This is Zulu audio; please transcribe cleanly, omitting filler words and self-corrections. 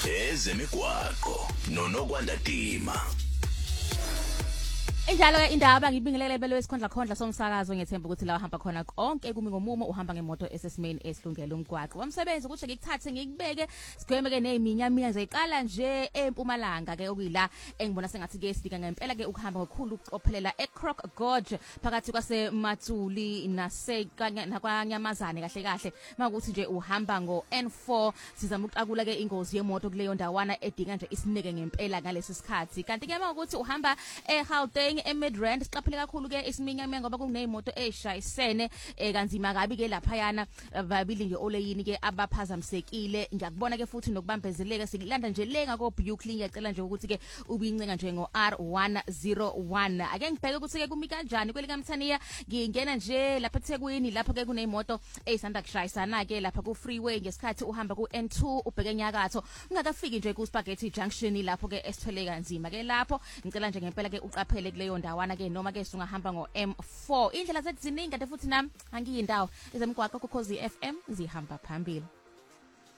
ezemigwaqo noNokwanda Dima. Injalo ke indaba ngibingelele belo wesikhondla somsakazo ngethemba ukuthi la uhamba khona konke kumi ngomumo uhamba ngemoto esesimeni esilungele umgwaqo. Wamsebenzi ukuthi ngikuthathe ngikubeke sigweme ke neziminyaminya zeqala nje eMpumalanga ke okuyila engibona sengathi ke sidika ngempela ke ukuhamba ngokukhulu ucophelela eCroc Gorge phakathi kwase Mathuli nakwanyamazane kahle makuthi nje uhamba ngo N4 sizama ukuqakula ke ingozi yemoto kuleyo ndawana edinga nje isineke ngempela ngalesi sikhathi. Kanti ke makuthi uhamba eGauteng eMidrand siqaphele kakhulu ke isiminyaminya ngoba kunezimoto ezishayisene kanzima kabi ke laphayana babili nje oleyini ke abaphazamisekile. Ngiyakubona ke futhi nokubambezeleka sikulanda nje lenga ko Buckley ngiyacela nje ukuthi ke ubincenga nje ngo R101. Ake ngibheke ukuthi ke kumi kanjani kwelika Mthaniya ngingena nje lapha eThekwini lapha ke kunezimoto ezisanda kushayisana ke lapha ku freeway ngesikhathi uhamba ku N2 ubheke nyakatho ungakafiki nje ku Spaghetti Junction lapho ke esithwele kanzima ke lapho ngicela nje ngempela ke uqaphele leyo ndawana ke noma ke sungahamba ngo M4 indlela zethu ziningi kanti futhi nami angiyindawo ezemgwaqo ku Khosi FM zihamba phambili.